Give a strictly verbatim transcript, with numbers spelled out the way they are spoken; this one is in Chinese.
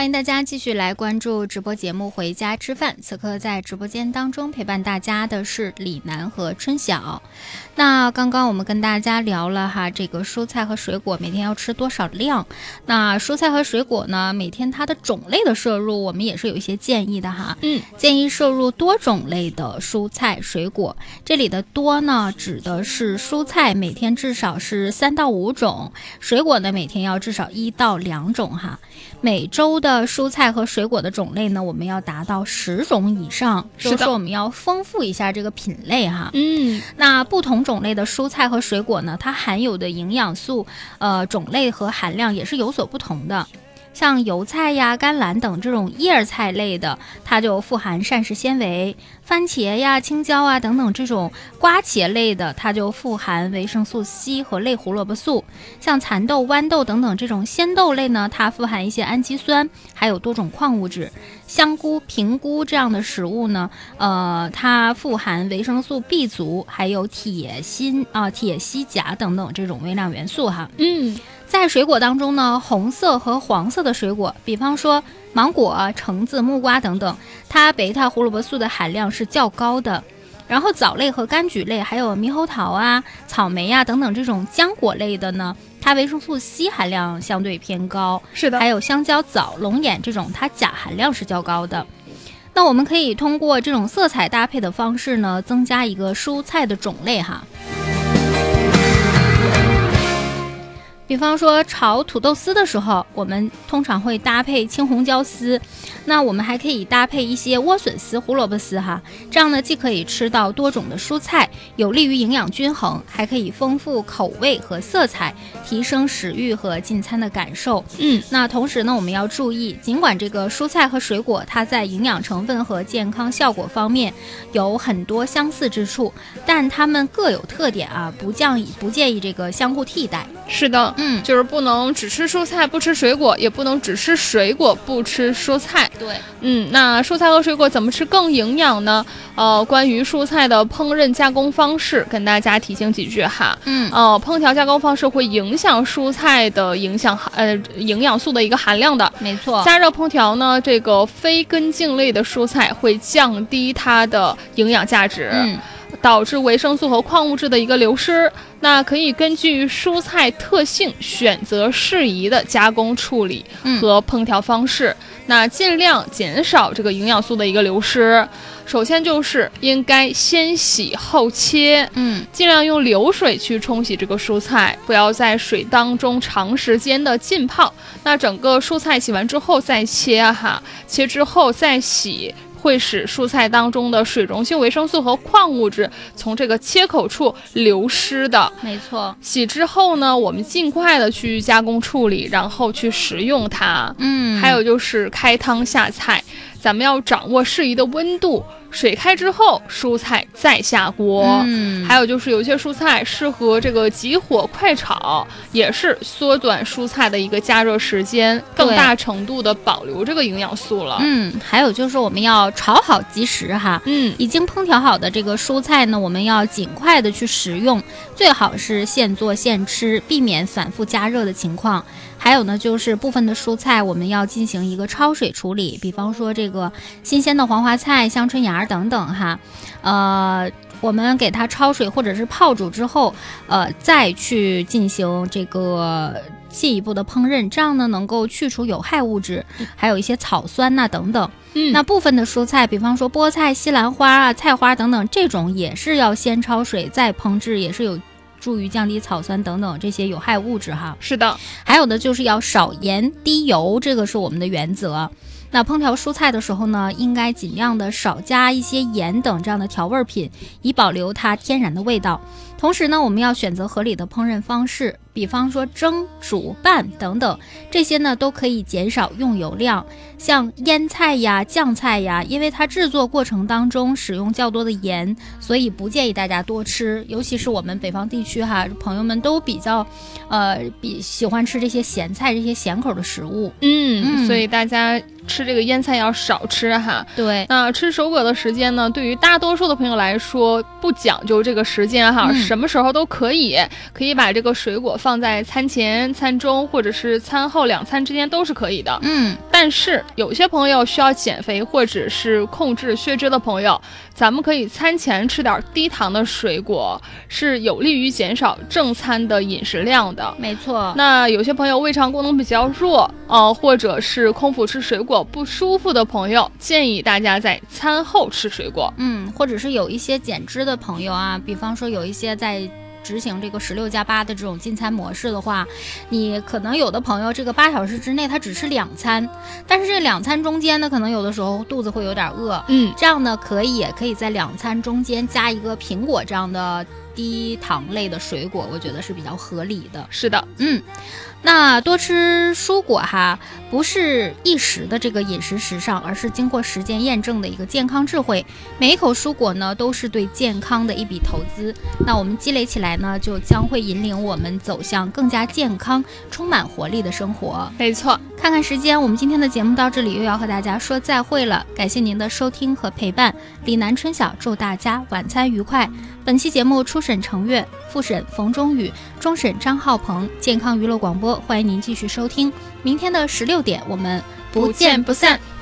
欢迎大家继续来关注直播节目回家吃饭。此刻在直播间当中陪伴大家的是李楠和春晓。那刚刚我们跟大家聊了哈，这个蔬菜和水果每天要吃多少量。那蔬菜和水果呢，每天它的种类的摄入我们也是有一些建议的哈。 嗯， 建议摄入多种类的蔬菜水果。这里的多呢，指的是蔬菜每天至少是三到五种，水果呢每天要至少一到两种哈。每周的蔬菜和水果的种类呢，我们要达到十种以上，就是说我们要丰富一下这个品类哈。 嗯， 那不同种类的蔬菜和水果呢，它含有的营养素呃种类和含量也是有所不同的。像油菜呀、甘蓝等这种叶菜类的，它就富含膳食纤维；番茄呀、青椒啊等等这种瓜茄类的，它就富含维生素 C 和类胡萝卜素。像蚕豆、豌豆等等这种鲜豆类呢，它富含一些氨基酸，还有多种矿物质。香菇、平菇这样的食物呢，呃，它富含维生素 B 族，还有铁锌啊、呃、铁、硒、钾等等这种微量元素哈。 嗯。 在水果当中呢，红色和黄色的水果，比方说芒果、橙子、木瓜等等，它贝塔胡萝卜素的含量是较高的。然后藻类和柑橘类，还有猕猴桃啊、草莓啊等等这种浆果类的呢，它维生素 C 含量相对偏高。 是的， 还有香蕉、枣、龙眼这种，它钾含量是较高的。那我们可以通过这种色彩搭配的方式呢，增加一个蔬菜的种类哈。比方说炒土豆丝的时候，我们通常会搭配青红椒丝，那我们还可以搭配一些莴笋丝、胡萝卜丝哈，这样呢既可以吃到多种的蔬菜，有利于营养均衡，还可以丰富口味和色彩，提升食欲和进餐的感受。 嗯， 那同时呢，我们要注意，尽管这个蔬菜和水果它在营养成分和健康效果方面有很多相似之处，但它们各有特点啊，不建议不建议这个相互替代。 是的， 嗯， 就是不能只吃蔬菜不吃水果，也不能只吃水果不吃蔬菜。 对， 嗯，那蔬菜和水果怎么吃更营养呢？呃，关于蔬菜的烹饪加工方式，跟大家提醒几句哈。 嗯， 呃，烹调加工方式会影响蔬菜的影响呃营养素的一个含量的。 没错， 加热烹调呢，这个非根茎类的蔬菜会降低它的营养价值。 嗯。 导致维生素和矿物质的一个流失，那可以根据蔬菜特性选择适宜的加工处理和烹调方式，嗯、那尽量减少这个营养素的一个流失。首先就是应该先洗后切， 嗯， 尽量用流水去冲洗这个蔬菜，不要在水当中长时间的浸泡。那整个蔬菜洗完之后再切哈，切之后再洗。会使蔬菜当中的水溶性维生素和矿物质从这个切口处流失的。 没错， 洗之后呢，我们尽快的去加工处理，然后去食用它。 嗯， 还有就是开汤下菜，咱们要掌握适宜的温度。水开之后，蔬菜再下锅。 嗯， 还有就是有些蔬菜适合这个急火快炒，也是缩短蔬菜的一个加热时间，更大程度的保留这个营养素了。 嗯，还有就是我们要炒好即食哈。 嗯， 已经烹调好的这个蔬菜呢，我们要尽快的去食用，最好是现做现吃，避免反复加热的情况。还有呢，就是部分的蔬菜我们要进行一个焯水处理，比方说这个新鲜的黄花菜、香椿芽等等哈，呃，我们给它焯水或者是泡煮之后，呃，再去进行这个进一步的烹饪，这样呢能够去除有害物质，还有一些草酸呐、啊、等等。 嗯， 那部分的蔬菜，比方说菠菜、西兰花啊、菜花等等，这种也是要先焯水再烹制，也是有助于降低草酸等等这些有害物质哈。 是的， 还有的就是要少盐低油，这个是我们的原则。那烹调蔬菜的时候呢，应该尽量的少加一些盐等这样的调味品，以保留它天然的味道。同时呢，我们要选择合理的烹饪方式，比方说蒸、煮、拌等等，这些呢都可以减少用油量。像腌菜呀、酱菜呀，因为它制作过程当中使用较多的盐，所以不建议大家多吃。尤其是我们北方地区哈，朋友们都比较，呃，比喜欢吃这些咸菜、这些咸口的食物。 嗯，嗯所以大家吃这个腌菜要少吃哈。 对， 那吃水果的时间呢，对于大多数的朋友来说，不讲究这个时间哈，嗯、什么时候都可以，可以把这个水果放在餐前、餐中或者是餐后两餐之间都是可以的。 嗯， 但是有些朋友需要减肥或者是控制血脂的朋友，咱们可以餐前吃点低糖的水果，是有利于减少正餐的饮食量的。 没错。 那有些朋友胃肠功能比较弱，呃，或者是空腹吃水果不舒服的朋友，建议大家在餐后吃水果。 嗯，或者是有一些减脂的朋友啊，比方说有一些在执行这个十六加八的这种进餐模式的话，你可能有的朋友这个八小时之内他只吃两餐，但是这两餐中间呢，可能有的时候肚子会有点饿， 嗯， 这样呢可以也可以在两餐中间加一个苹果这样的低糖类的水果，我觉得是比较合理的。 是的， 嗯。那多吃蔬果哈，不是一时的这个饮食时尚，而是经过实践验证的一个健康智慧。每一口蔬果呢，都是对健康的一笔投资。那我们积累起来呢，就将会引领我们走向更加健康、充满活力的生活。 没错。 看看时间，我们今天的节目到这里又要和大家说再会了。感谢您的收听和陪伴，李南春晓祝大家晚餐愉快。本期节目初审程月，复审冯中宇，终审张浩鹏，健康娱乐广播，欢迎您继续收听。明天的十六点，我们不见不散。